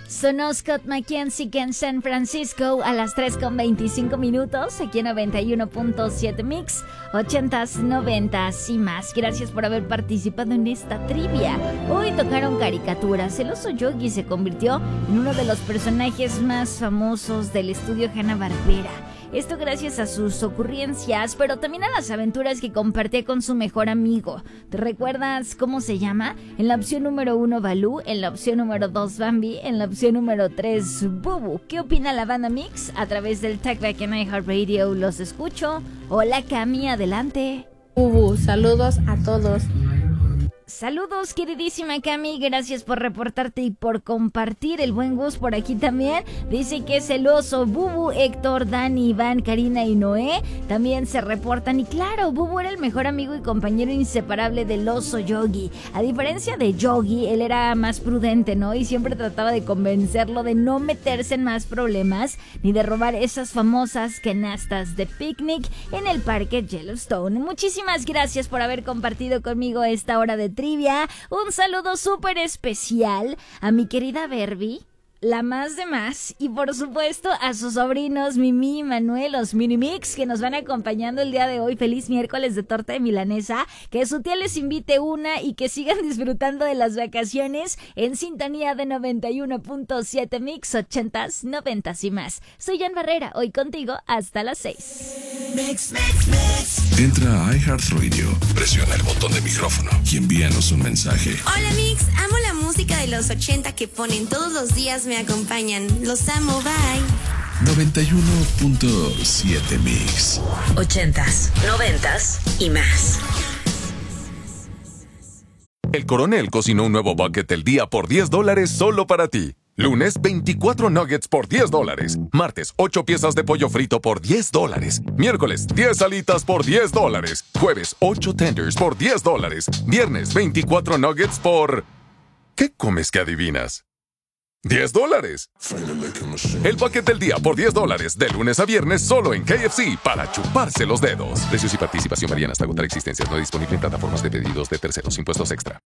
Sonó Scott McKenzie en San Francisco a las 3:25 aquí en 91.7 Mix, 80s, 90s y más. Gracias por haber participado en esta trivia. Hoy tocaron caricaturas. El oso Yogi se convirtió en uno de los personajes más famosos del estudio Hanna-Barbera. Esto gracias a sus ocurrencias, pero también a las aventuras que compartía con su mejor amigo. ¿Te recuerdas cómo se llama? En la opción número 1, Balú. En la opción número 2, Bambi. En la opción número 3, Bubu. ¿Qué opina la banda Mix? A través del Talkback en iHeartRadio los escucho. Hola Cami, adelante. Bubu, saludos a todos. Saludos, queridísima Cami, gracias por reportarte y por compartir. El buen Gus por aquí también dice que es el oso. Bubu, Héctor, Dani, Iván, Karina y Noé también se reportan. Y claro, Bubu era el mejor amigo y compañero inseparable del oso Yogi. A diferencia de Yogi, él era más prudente, ¿no? Y siempre trataba de convencerlo de no meterse en más problemas ni de robar esas famosas canastas de picnic en el parque Yellowstone. Muchísimas gracias por haber compartido conmigo esta hora de trivia. Un saludo súper especial a mi querida Berbi, la más de más, y por supuesto a sus sobrinos Mimi y Manuel, los Minimix, que nos van acompañando el día de hoy. Feliz miércoles de torta de milanesa, que su tía les invite una y que sigan disfrutando de las vacaciones en sintonía de 91.7 Mix, 80s, 90s y más. Soy Jan Barrera, hoy contigo hasta las 6. Mix. Entra a iHeartRadio, presiona el botón de micrófono y envíanos un mensaje. Hola Mix, amo la música de los 80 que ponen todos los días, me acompañan. Los amo, bye. 91.7 Mix. 80s, 90s y más. El Coronel cocinó un nuevo bucket del día por $10 solo para ti. Lunes, 24 nuggets por $10. Martes, 8 piezas de pollo frito por $10. Miércoles, 10 alitas por $10. Jueves, 8 tenders por $10. Viernes, 24 nuggets por... ¿Qué comes que adivinas? $10. El bucket del día por $10, de lunes a viernes solo en KFC, para chuparse los dedos. Precios y participación varían hasta agotar existencias. No disponible en plataformas de pedidos de terceros. Impuestos extra.